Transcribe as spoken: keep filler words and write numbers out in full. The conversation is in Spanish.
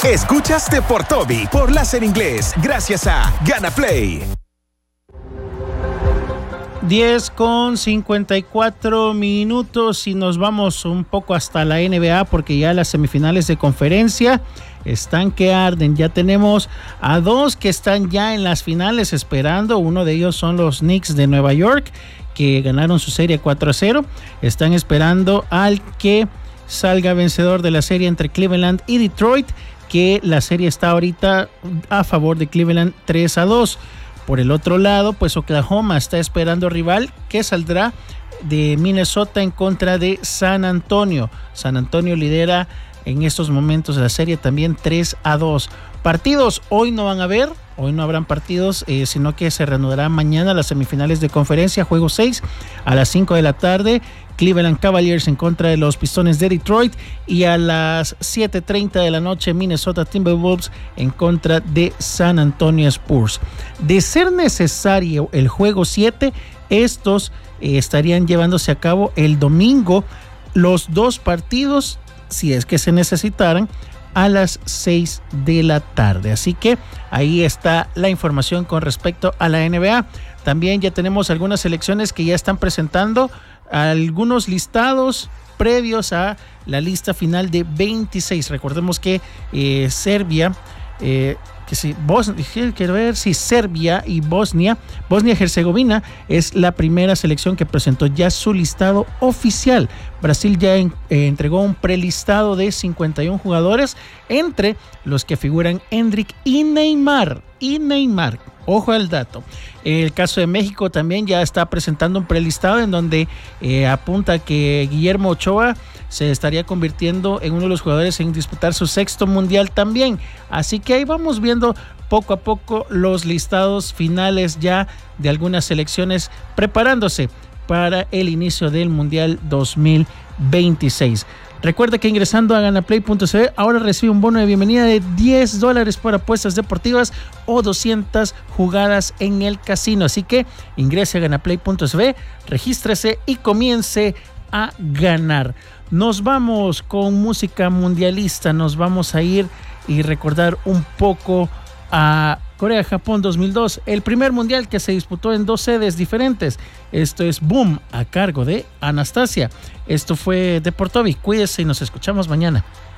Escuchas Deportobi por Láser Inglés, gracias a Gana Play. diez con cincuenta y cuatro minutos y nos vamos un poco hasta la N B A porque ya las semifinales de conferencia están que arden. Ya tenemos a dos que están ya en las finales esperando. Uno de ellos son los Knicks de Nueva York, que ganaron su serie cuatro a cero. Están esperando al que salga vencedor de la serie entre Cleveland y Detroit, que la serie está ahorita a favor de Cleveland tres a dos. Por el otro lado, pues Oklahoma está esperando rival que saldrá de Minnesota en contra de San Antonio. San Antonio lidera en estos momentos la serie también tres a dos. Partidos hoy no van a haber, hoy no habrán partidos, eh, sino que se reanudará mañana las semifinales de conferencia, juego seis a las cinco de la tarde. Cleveland Cavaliers en contra de los Pistones de Detroit, y a las siete treinta de la noche Minnesota Timberwolves en contra de San Antonio Spurs. De ser necesario el juego siete, estos eh, estarían llevándose a cabo el domingo, los dos partidos, si es que se necesitaran, a las seis de la tarde. Así que ahí está la información con respecto a la N B A. También ya tenemos algunas selecciones que ya están presentando algunos listados previos a la lista final de veintiséis. Recordemos que eh, Serbia, eh, que si Bosnia, quiero ver si Serbia y Bosnia, Bosnia-Herzegovina es la primera selección que presentó ya su listado oficial. Brasil ya en, eh, entregó un prelistado de cincuenta y uno jugadores, entre los que figuran Endrick y Neymar. Y Neymar, ojo al dato. El caso de México también ya está presentando un prelistado en donde eh, apunta que Guillermo Ochoa se estaría convirtiendo en uno de los jugadores en disputar su sexto mundial también. Así que ahí vamos viendo poco a poco los listados finales ya de algunas selecciones preparándose para el inicio del Mundial dos mil veintiséis. Recuerda que ingresando a ganaplay punto c v ahora recibe un bono de bienvenida de diez dólares por apuestas deportivas o doscientas jugadas en el casino. Así que ingrese a ganaplay punto c v, regístrese y comience a ganar. Nos vamos con música mundialista, nos vamos a ir y recordar un poco a Corea-Japón dos mil dos, el primer mundial que se disputó en dos sedes diferentes. Esto es Boom, a cargo de Anastasia. Esto fue Deportobi. Cuídese y nos escuchamos mañana.